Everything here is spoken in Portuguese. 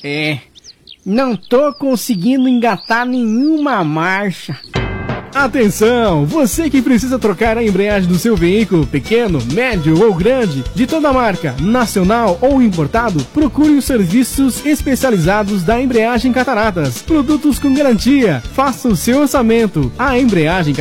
Não tô conseguindo engatar nenhuma marcha. Atenção! Você que precisa trocar a embreagem do seu veículo, pequeno, médio ou grande, de toda marca, nacional ou importado, procure os serviços especializados da Embreagem Cataratas. Produtos com garantia. Faça o seu orçamento. A Embreagem